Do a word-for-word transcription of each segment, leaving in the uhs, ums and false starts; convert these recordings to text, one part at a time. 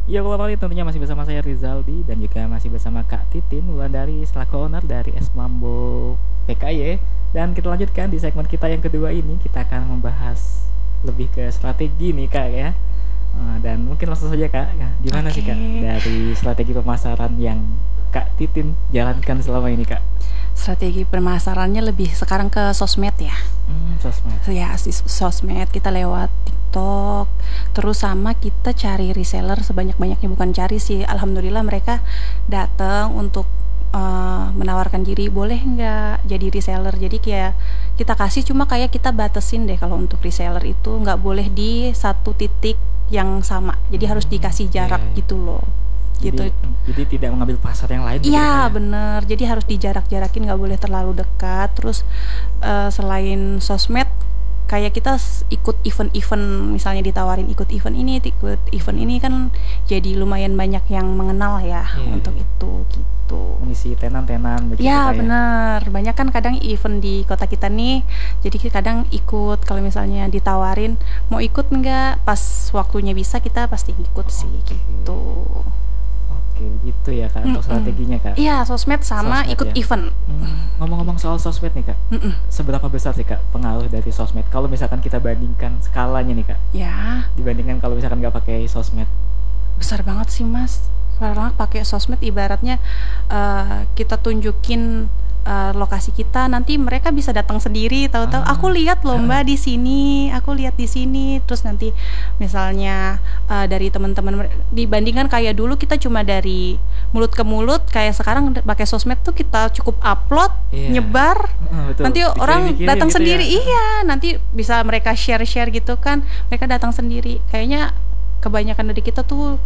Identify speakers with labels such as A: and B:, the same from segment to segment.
A: Ya kalau kali tentunya masih bersama saya Rizaldi dan juga masih bersama Kak Titin Wulandari selaku owner dari Es Mambo P K Y. Dan kita lanjutkan di segmen kita yang kedua ini, kita akan membahas lebih ke strategi nih Kak ya. Eh, Dan mungkin langsung saja Kak, ya, gimana sih Kak
B: Oke,
A: dari strategi pemasaran yang Kak Titin jalankan selama ini Kak?
B: strategi pemasarannya lebih sekarang ke sosmed ya.
A: Hmm, sosmed.
B: Ya, di sosmed kita lewat TikTok, terus sama kita cari reseller sebanyak-banyaknya, bukan cari sih. Alhamdulillah mereka datang untuk eh, menawarkan diri, boleh nggak jadi reseller. Jadi kayak kita kasih, cuma kayak kita batasin deh kalau untuk reseller itu nggak boleh di satu titik yang sama. Jadi harus dikasih
A: Iya,
B: jarak
A: iya.
B: gitu loh.
A: Jadi
B: Gitu.
A: jadi tidak mengambil pasar yang lain begitu Kak
B: Iya
A: ya?
B: bener, jadi harus dijarak-jarakin, nggak boleh terlalu dekat. Terus eh, selain sosmed, kayak kita s- ikut event-event, misalnya ditawarin ikut event ini, ikut event ini kan jadi lumayan banyak yang mengenal ya
A: Iya,
B: untuk
A: iya.
B: itu gitu.
A: Mengisi tenan-tenan begitu
B: Ya
A: Kak ya?
B: bener, banyak kan kadang event di kota kita nih, jadi kita kadang ikut. Kalau misalnya ditawarin mau ikut nggak, pas waktunya bisa kita pasti ikut sih
A: Oke.
B: gitu.
A: Oke, gitu ya Kak untuk
B: Mm-mm.
A: strateginya Kak.
B: Iya, sosmed sama
A: Sosmed
B: ikut
A: ya.
B: event.
A: Hmm, ngomong-ngomong soal sosmed nih Kak,
B: Mm-mm.
A: seberapa besar sih Kak pengaruh dari sosmed? Kalau misalkan kita bandingkan skalanya nih Kak,
B: Ya,
A: dibandingkan kalau misalkan nggak pakai sosmed.
B: besar banget sih Mas. Karena pakai sosmed ibaratnya eh, kita tunjukin eh, lokasi kita, nanti mereka bisa datang sendiri. Tahu-tahu
A: Ah,
B: aku lihat lomba di sini, aku lihat di sini. Terus nanti misalnya eh, dari teman-teman mere- dibandingkan kayak dulu kita cuma dari mulut ke mulut, kayak sekarang d- pakai sosmed tuh kita cukup upload,
A: Iya.
B: nyebar.
A: Heeh, betul.
B: Nanti orang
A: Dikirim-dikirim
B: datang
A: gitu ya.
B: sendiri, iya. Nanti bisa mereka share-share gitu kan. Mereka datang sendiri. Kayaknya kebanyakan dari kita tuh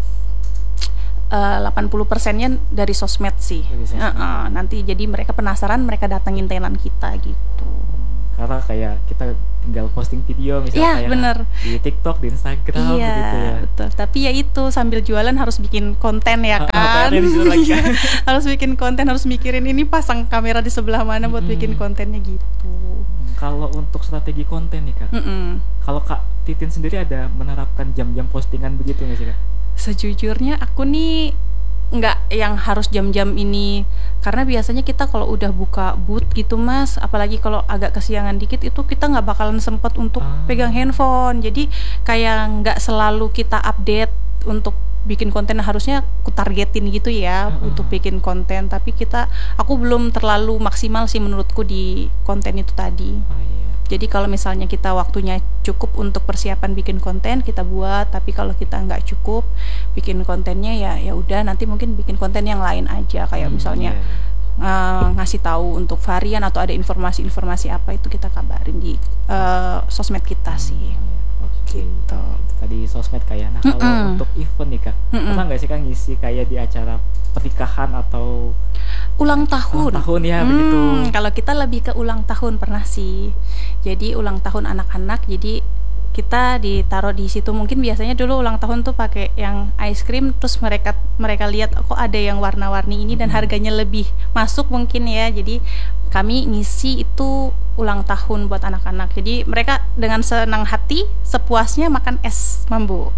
B: eh, delapan puluh persennya dari sosmed sih.
A: Dari sosmed.
B: Heeh, nanti jadi mereka penasaran, mereka datangin tenan kita gitu.
A: Karena kayak kita tinggal posting video misalnya
B: Iya,
A: kayak
B: bener.
A: di TikTok, di Instagram
B: Iya,
A: begitu ya.
B: betul. Tapi ya itu sambil jualan harus bikin konten ya
A: Ah, ah,
B: kan.
A: P R-nya disuruh lagi
B: Iya,
A: kan.
B: harus bikin konten, harus mikirin ini pasang kamera di sebelah mana buat
A: Mm-mm.
B: bikin kontennya gitu.
A: Hmm, Kalau untuk strategi konten nih Kak,
B: Mm-mm.
A: kalau Kak Titin sendiri ada menerapkan jam-jam postingan begitu nggak sih Kak?
B: Sejujurnya aku nih nggak yang harus jam-jam ini, karena biasanya kita kalau udah buka booth gitu Mas, apalagi kalau agak kesiangan dikit itu kita nggak bakalan sempet untuk
A: Ah.
B: pegang handphone. Jadi kayak nggak selalu kita update untuk bikin konten, harusnya aku targetin gitu ya
A: Ah.
B: untuk bikin konten. Tapi kita aku belum terlalu maksimal sih menurutku di konten itu tadi.
A: Oh iya.
B: Jadi kalau misalnya kita waktunya cukup untuk persiapan bikin konten, kita buat. Tapi kalau kita nggak cukup bikin kontennya, ya ya udah nanti mungkin bikin konten yang lain aja, kayak
A: Hmm,
B: misalnya
A: iya.
B: eh, ngasih tahu untuk varian atau ada informasi-informasi apa itu kita kabarin di eh, sosmed kita sih.
A: Iya, oke.
B: Gitu.
A: Itu tadi sosmed kayak. Nah kalau
B: Mm-mm.
A: untuk event nih Kak,
B: Mm-mm.
A: pernah nggak sih Kak ngisi kayak di acara pernikahan atau
B: Ulang tahun.
A: ulang tahun ya begitu?
B: Hmm, kalau kita lebih ke ulang tahun pernah sih. Jadi ulang tahun anak-anak, jadi kita ditaruh di situ. Mungkin biasanya dulu ulang tahun tuh pakai yang ice cream, terus mereka mereka lihat kok ada yang warna-warni ini dan
A: Mm-mm.
B: harganya lebih masuk mungkin ya. Jadi kami ngisi itu ulang tahun buat anak-anak. Jadi mereka dengan senang hati sepuasnya makan es mambo.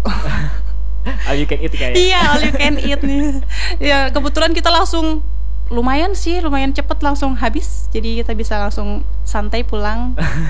A: All you can eat kayak.
B: Iya, all you can eat nih. Ya, kebetulan kita langsung lumayan sih, lumayan cepet langsung habis. Jadi kita bisa langsung santai pulang.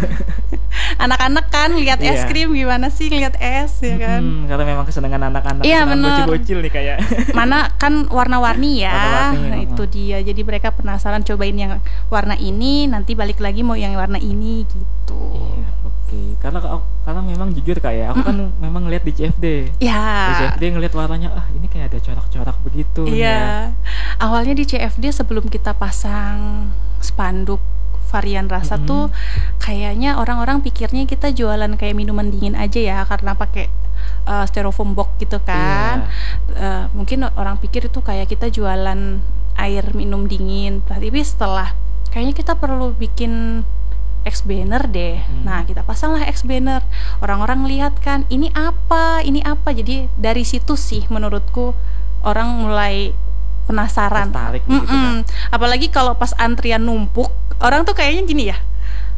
B: Anak-anak kan lihat es
A: Iya.
B: krim, gimana sih lihat es ya kan.
A: Hmm, karena memang kesenangan anak-anak,
B: Iya,
A: kesenangan
B: bener.
A: bocil-bocil nih kayak.
B: Mana kan warna-warni ya.
A: Warna-warni,
B: Nah,
A: heeh.
B: itu dia. Jadi mereka penasaran cobain yang warna ini, nanti balik lagi mau yang warna ini gitu.
A: Iya, oke. Karena aku- karena memang jujur kayak aku kan memang lihat di C F D. Di C F
B: Ya.
A: D ngelihat warnanya, ah ini kayak ada corak-corak begitu nih ya.
B: Iya. Awalnya di C F D sebelum kita pasang spanduk varian rasa
A: Mm-mm.
B: tuh kayaknya orang-orang pikirnya kita jualan kayak minuman dingin aja ya, karena pakai uh, styrofoam box gitu kan. Uh, mungkin orang pikir itu kayak kita jualan air minum dingin. Tapi setelah kayaknya kita perlu bikin X banner deh.
A: Hmm.
B: Nah, kita pasanglah X banner. Orang-orang lihat kan, ini apa? Ini apa? Jadi dari situ sih menurutku orang mulai penasaran.
A: Tertarik begitu
B: Mm-mm. Apalagi kalau pas antrian numpuk, orang tuh kayaknya gini ya.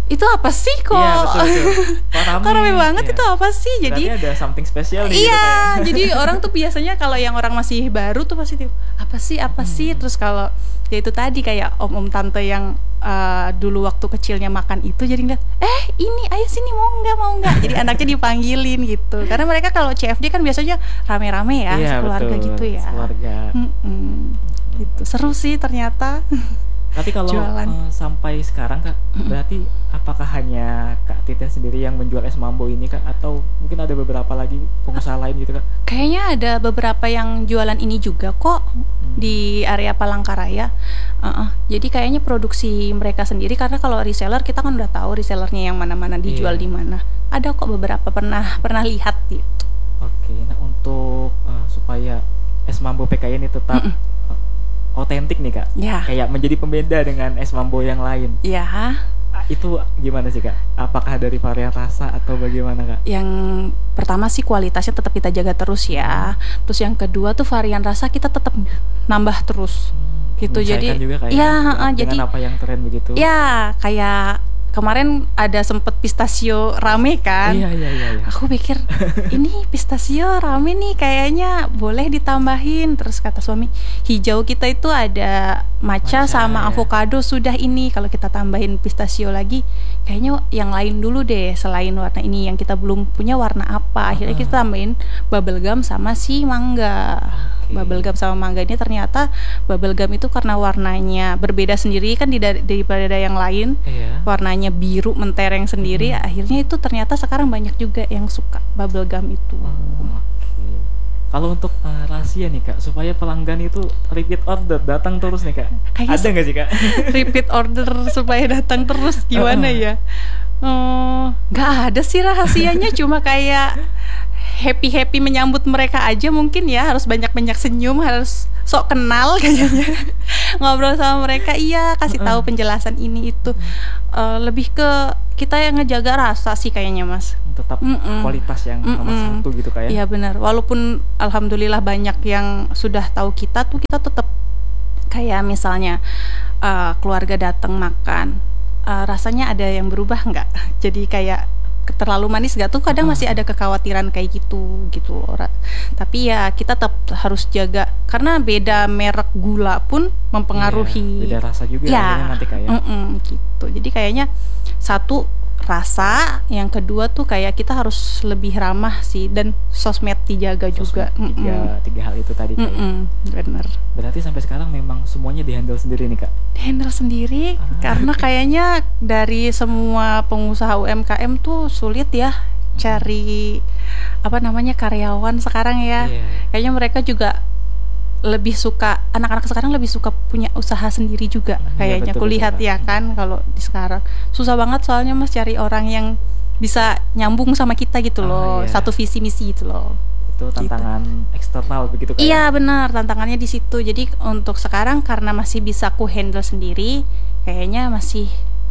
B: itu apa sih kok?
A: Iya betul betul. Kok rame,
B: kok rame banget
A: iya.
B: itu apa sih? Jadi
A: berarti ada something spesial nih.
B: iya,
A: gitu kayak.
B: jadi orang tuh biasanya kalau yang orang masih baru tuh pasti tuh apa sih apa
A: Hmm.
B: sih. Terus kalau ya itu tadi kayak om-om tante yang uh, dulu waktu kecilnya makan itu jadi ngeliat, eh ini ayo sini mau nggak mau nggak. Jadi anaknya dipanggilin gitu. Karena mereka kalau C F D kan biasanya rame-rame ya,
A: Iya,
B: keluarga
A: betul.
B: gitu ya.
A: Keluarga.
B: Mm-mm. Gitu seru sih ternyata.
A: Tapi kalau
B: Jualan.
A: eh, sampai sekarang Kak, berarti apakah hanya Kak Titin sendiri yang menjual es mambo ini Kak, atau mungkin ada beberapa lagi pengusaha lain gitu Kak?
B: Kayaknya ada beberapa yang jualan ini juga kok di area Palangkaraya. Uh-uh. Jadi kayaknya produksi mereka sendiri, karena kalau reseller kita kan udah tahu resellernya yang mana-mana dijual
A: Iya.
B: di mana. Ada kok beberapa pernah pernah lihat gitu.
A: Oke, nah untuk eh, supaya es mambo P K I ini tetap
B: Mm-mm.
A: eh, otentik nih Kak,
B: Ya,
A: kayak menjadi pembeda dengan es mambo yang lain,
B: ya.
A: ah, itu gimana sih Kak? Apakah dari varian rasa atau bagaimana Kak?
B: Yang pertama sih kualitasnya tetap kita jaga terus ya. Terus yang kedua tuh varian rasa kita tetap nambah terus.
A: Hmm,
B: Gitu,
A: menyesuaikan
B: jadi-
A: juga kayak
B: iya,
A: dengan
B: uh, jadi-
A: apa yang tren begitu.
B: Ya, kayak kemarin ada sempet pistachio rame kan.
A: Iya iya iya. iya.
B: Aku pikir ini pistachio rame nih, kayaknya boleh ditambahin. Terus kata suami, hijau kita itu ada
A: Matcha,
B: matcha sama
A: ya.
B: avocado, sudah ini kalau kita tambahin pistachio lagi kayaknya yang lain dulu deh selain warna ini, yang kita belum punya warna apa. Akhirnya kita tambahin bubble gum sama si mangga.
A: Oke.
B: Bubble gum sama mangga ini ternyata bubble gum itu karena warnanya berbeda sendiri kan di- daripada yang lain.
A: Iya.
B: Warnanya biru mentereng sendiri,
A: Mm-mm.
B: akhirnya itu ternyata sekarang banyak juga yang suka bubble gum itu.
A: Oh, oke. Kalau untuk eh, rahasia nih Kak, supaya pelanggan itu repeat order, datang terus nih Kak.
B: Kayaknya
A: Ada
B: se-
A: nggak sih Kak?
B: Repeat order supaya datang terus gimana
A: Uh-uh.
B: ya? Oh, nggak ada sih rahasianya, cuma kayak happy happy menyambut mereka aja mungkin ya, harus banyak banyak senyum, harus sok kenal kayaknya. Ngobrol sama mereka, iya kasih tahu penjelasan ini itu. Eh, lebih ke kita yang ngejaga rasa sih kayaknya Mas.
A: Tetap
B: Mm-mm.
A: kualitas yang nomor
B: Mm-mm.
A: satu gitu Kak ya.
B: Iya benar. Walaupun alhamdulillah banyak yang sudah tahu kita tuh, kita tetap kayak misalnya uh, keluarga datang makan, uh, rasanya ada yang berubah nggak? Jadi kayak terlalu manis nggak tuh, kadang masih ada kekhawatiran kayak gitu gitu loh. Ra. Tapi ya kita tetap harus jaga, karena beda merek gula pun mempengaruhi.
A: Iya, beda rasa juga
B: Ya,
A: akhirnya nanti Kak ya.
B: mm-mm, gitu. Jadi kayaknya satu rasa, yang kedua tuh kayak kita harus lebih ramah sih, dan sosmed dijaga juga.
A: Sosmed, tiga,
B: Mm-mm.
A: tiga hal itu tadi Kak ya.
B: Mm-mm, bener.
A: Berarti sampai sekarang memang semuanya dihandle sendiri nih Kak.
B: Handle sendiri,
A: Ah.
B: karena kayaknya dari semua pengusaha U M K M tuh sulit ya cari apa namanya karyawan sekarang ya.
A: Iya.
B: Kayaknya mereka juga lebih suka, anak-anak sekarang lebih suka punya usaha sendiri juga
A: Iya,
B: kayaknya.
A: betul,
B: Kulihat
A: betul,
B: ya
A: Kak.
B: kan, kalau di sekarang susah banget soalnya Mas cari orang yang bisa nyambung sama kita gitu
A: Ah,
B: loh,
A: iya.
B: satu visi misi gitu loh.
A: Itu tantangan eksternal begitu Kak.
B: Iya
A: ya?
B: benar, tantangannya di situ. Jadi untuk sekarang karena masih bisa ku handle sendiri, kayaknya masih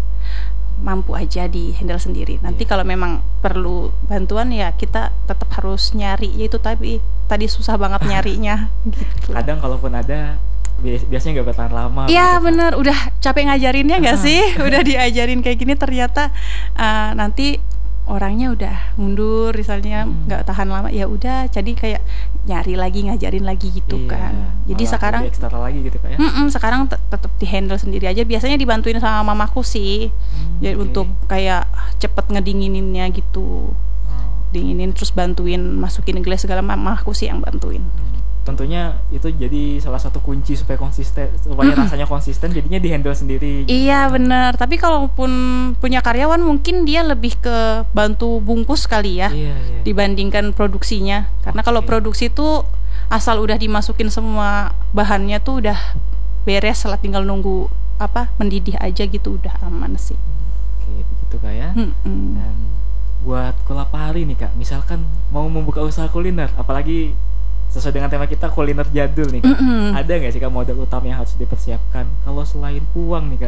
B: mampu aja di handle sendiri. Nanti
A: Iya.
B: kalau memang perlu bantuan ya kita tetap harus nyari. Ya itu tapi tadi susah banget nyarinya gitu.
A: Kadang kalaupun ada bias- biasanya nggak bertahan lama.
B: Iya
A: gitu, Kak.
B: bener, udah capek ngajarinnya nggak sih? Udah diajarin kayak gini ternyata uh, nanti orangnya udah mundur, misalnya
A: Hmm.
B: nggak tahan lama. Ya udah, jadi kayak nyari lagi, ngajarin lagi gitu
A: Iya,
B: kan. Jadi
A: malah
B: sekarang
A: lebih ekstra lagi gitu Kak ya.
B: mm-mm, sekarang te- tetap di handle sendiri aja. Biasanya dibantuin sama mamaku sih.
A: Hmm,
B: Jadi
A: oke.
B: untuk kayak cepet ngedingininnya gitu,
A: Oh.
B: dinginin terus bantuin masukin gelas segala, mamaku sih yang bantuin.
A: Tentunya itu jadi salah satu kunci supaya konsisten, supaya rasanya konsisten, jadinya dihandle sendiri.
B: Iya bener, tapi kalaupun punya karyawan mungkin dia lebih ke bantu bungkus kali ya,
A: Iya, iya.
B: dibandingkan produksinya. Karena kalau
A: Oke.
B: produksi tuh asal udah dimasukin semua bahannya tuh udah beres, lah tinggal nunggu apa mendidih aja gitu, udah aman sih.
A: Oke, begitu Kak ya.
B: Mm-mm.
A: Dan buat Kulapahari nih Kak, misalkan mau membuka usaha kuliner, apalagi sesuai dengan tema kita kuliner jadul nih Kak.
B: Mm-mm.
A: Ada nggak sih Kak modal utama yang harus dipersiapkan? Kalau selain uang nih Kak,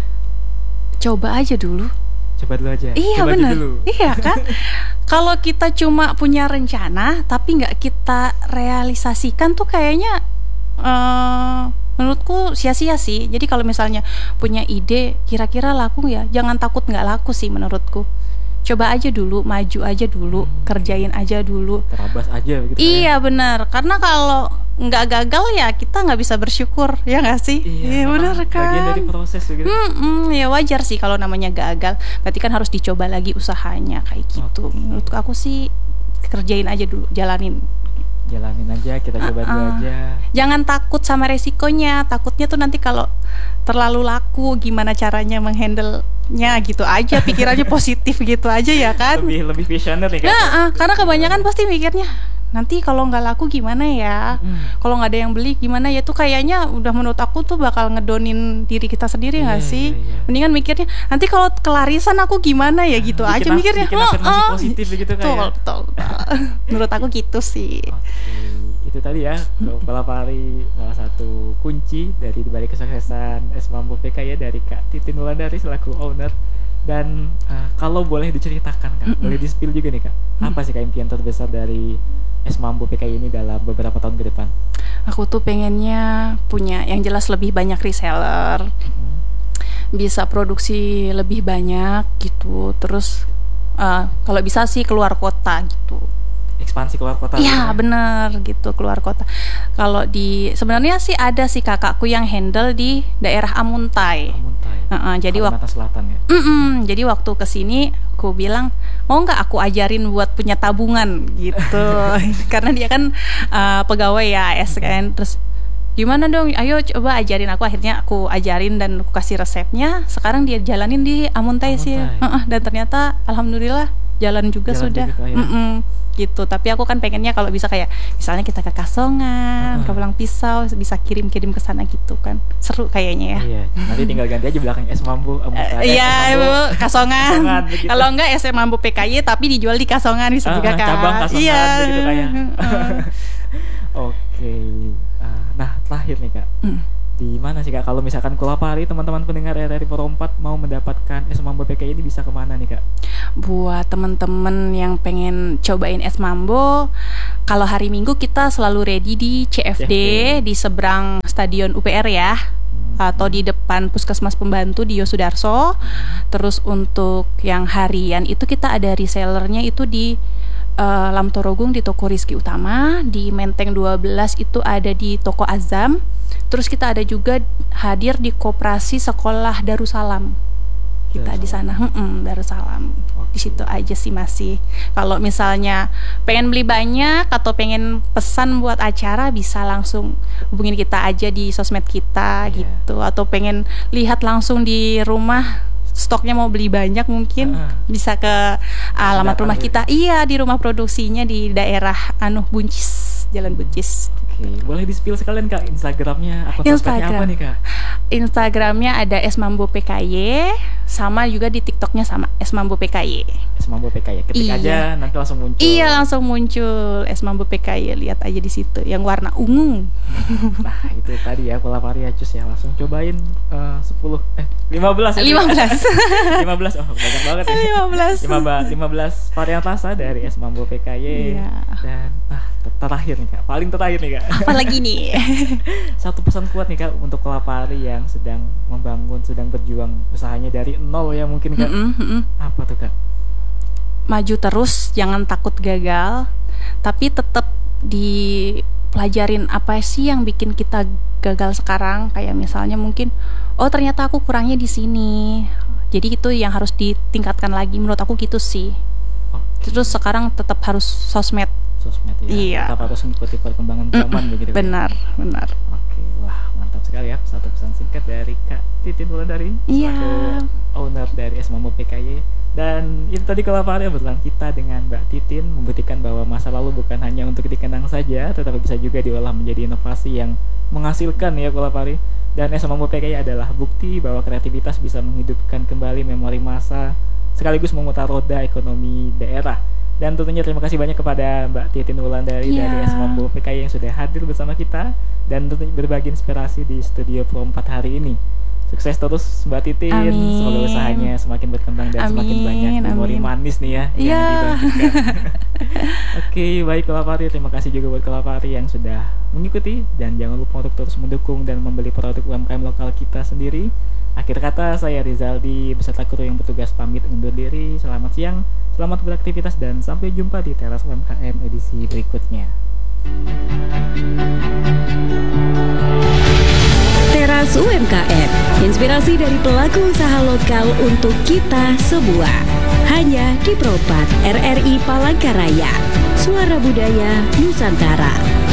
B: Coba aja dulu.
A: coba dulu aja.
B: Iya
A: coba aja
B: bener,
A: dulu.
B: iya kan. Kalau kita cuma punya rencana tapi nggak kita realisasikan tuh kayaknya eh, menurutku sia-sia sih. Jadi kalau misalnya punya ide kira-kira laku ya, jangan takut nggak laku sih menurutku. Coba aja dulu, maju aja dulu, hmm. kerjain aja dulu,
A: terabas aja begitu.
B: Iya ya? Benar, karena kalau nggak gagal ya kita nggak bisa bersyukur, ya nggak sih?
A: Iya,
B: benar kan.
A: Bagian dari proses begitu.
B: Hmm, ya wajar sih kalau namanya gagal. Berarti kan harus dicoba lagi usahanya kayak gitu. Okay. Menurut aku sih kerjain aja dulu, jalanin.
A: Jalanin aja, kita coba uh-uh. dulu aja.
B: Jangan takut sama resikonya. Takutnya tuh nanti kalau terlalu laku gimana caranya menghandle-nya gitu aja. Pikirannya positif gitu aja ya kan.
A: Lebih lebih visioner nih kan.
B: Nah, uh, karena kebanyakan pasti mikirnya nanti kalau nggak laku gimana ya, mm. kalau nggak ada yang beli gimana ya, tuh kayaknya udah menurut aku tuh bakal ngedonin diri kita sendiri nggak yeah, sih? Yeah, yeah. Mendingan mikirnya nanti kalau kelarisan aku gimana ya gitu
A: bikin
B: aja af- mikirnya.
A: Bikin afirmasi oh, positif begitu kayak.
B: Betul, betul. Menurut aku gitu sih.
A: Okay. Itu tadi ya, Kepala Pari salah satu kunci dari dibalik kesuksesan Es Mambo P K Y dari Kak Titin Wulandari selaku owner. Dan uh, kalau boleh diceritakan Kak, mm-mm. boleh di-spill juga nih Kak, mm. apa sih Kak impian terbesar dari Es Mambo P K Y ini dalam beberapa tahun ke depan?
B: Aku tuh pengennya punya yang jelas lebih banyak reseller, mm-hmm. bisa produksi lebih banyak gitu, terus uh, kalau bisa sih keluar kota gitu.
A: Ekspansi keluar kota.
B: Iya bener gitu, keluar kota. Kalau di sebenarnya sih ada sih kakakku yang handle di daerah Amuntai. Amuntai. Uh-uh, jadi waktu
A: Selatan ya.
B: Mm-mm, jadi waktu kesini aku bilang mau nggak aku ajarin buat punya tabungan gitu. Karena dia kan uh, pegawai ya A S kan. Terus gimana dong? Ayo coba ajarin aku. Akhirnya aku ajarin dan aku kasih resepnya. Sekarang dia jalanin di Amuntai, Amuntai. sih. Uh-uh, dan ternyata alhamdulillah jalan juga jalan sudah. Juga, ya. Gitu. Tapi aku kan pengennya kalau bisa kayak misalnya kita ke Kasongan, uh-huh. ke Pulang Pisau, bisa kirim-kirim ke sana gitu kan. Seru kayaknya ya.
A: Iya. Nanti tinggal ganti aja belakangnya Es Mambo, Amuntai.
B: Iya, Ibu, Kasongan. Kasongan kalau enggak Es Mambo P K Y tapi dijual di Kasongan bisa uh, juga kan.
A: Cabang Kasongan
B: iya.
A: begitu kayak. Oke. Okay. Uh, nah, terakhir nih Kak. Mm. Di mana sih Kak kalau misalkan Kulapari teman-teman pendengar R R I Pro empat mau mendapatkan Es Mambo P K Y ini bisa kemana nih Kak?
B: Buat teman-teman yang pengen cobain Es Mambo, kalau hari Minggu kita selalu ready di C F D, C F D. Di seberang Stadion U P R ya, hmm. atau di depan Puskesmas Pembantu di Yosudarso. Hmm. Terus untuk yang harian itu kita ada resellernya itu di uh, Lamtorogung di toko Rizky Utama, di Menteng dua belas itu ada di toko Azam. Terus kita ada juga hadir di Koperasi Sekolah Darussalam. Kita Darussalam. Di sana, hmm, Darussalam. Okay. Di situ aja sih masih. Kalau misalnya pengen beli banyak atau pengen pesan buat acara bisa langsung hubungin kita aja di sosmed kita yeah. gitu. Atau pengen lihat langsung di rumah stoknya mau beli banyak mungkin uh-huh. bisa ke alamat rumah kita. Iya, di rumah produksinya di daerah anu Buncis, Jalan Buncis.
A: Oke, boleh di-spill sekalian Kak Instagramnya, akun sosmednya apa nih Kak?
B: Instagramnya ada Es Mambo P K Y, sama juga di TikToknya sama Es Mambo P K Y.
A: Es Mambo P K Y, ketik
B: iya.
A: aja nanti langsung muncul.
B: Iya langsung muncul Es Mambo P K Y, lihat aja di situ yang warna ungu.
A: Nah itu tadi ya Kulapari Acus ya, langsung cobain uh, sepuluh eh lima belas ya.
B: lima belas
A: lima belas oh banyak banget ya.
B: lima belas
A: lima belas varian rasa dari Es Mambo P K Y. Iya. Dan ah terakhir nih Kak, paling terakhir nih Kak.
B: Apalagi nih?
A: Satu pesan kuat nih Kak untuk Kulapari yang sedang membangun, sedang berjuang usahanya dari nol ya mungkin Kak. Mm-mm, mm-mm. Apa tuh Kak?
B: Maju terus, jangan takut gagal, tapi tetap dipelajarin apa sih yang bikin kita gagal sekarang. Kayak misalnya mungkin, oh ternyata aku kurangnya di sini. Jadi itu yang harus ditingkatkan lagi. Menurut aku gitu sih. Okay. Terus sekarang tetap harus sosmed.
A: Sosmed ya.
B: Iya.
A: Tetap harus mengikuti perkembangan zaman mm, begitu.
B: Benar, ya? benar.
A: Oke, wah mantap sekali ya. Satu pesan singkat dari Kak Titin Wulandari,
B: iya.
A: selaku owner dari Es Mambo P K Y. Dan itu tadi Kulapari obrolan kita dengan Mbak Titin membuktikan bahwa masa lalu bukan hanya untuk dikenang saja, tetapi bisa juga diolah menjadi inovasi yang menghasilkan ya Kulapari. Dan Es Mambo P K Y adalah bukti bahwa kreativitas bisa menghidupkan kembali memori masa sekaligus memutar roda ekonomi daerah. Dan tentunya terima kasih banyak kepada Mbak Titin Wulandari yeah. dari Es Mambo P K Y yang sudah hadir bersama kita dan tentunya berbagi inspirasi di studio Pro empat hari ini. Sukses terus Mbak Titin.
B: Amin.
A: Semoga usahanya semakin berkembang dan
B: Amin,
A: semakin banyak memori
B: amin.
A: manis nih ya
B: Iya.
A: yang dibangkitkan. Oke, baik Kelapari, terima kasih juga buat Kelapari yang sudah mengikuti, dan jangan lupa untuk terus mendukung dan membeli produk U M K M lokal kita sendiri. Akhir kata, saya Rizaldi beserta kru yang bertugas pamit undur diri. Selamat siang, selamat beraktivitas, dan sampai jumpa di Teras U M K M edisi berikutnya.
C: Teras U M K M, inspirasi dari pelaku usaha lokal untuk kita semua. Hanya di Propat R R I Palangkaraya, Suara Budaya Nusantara.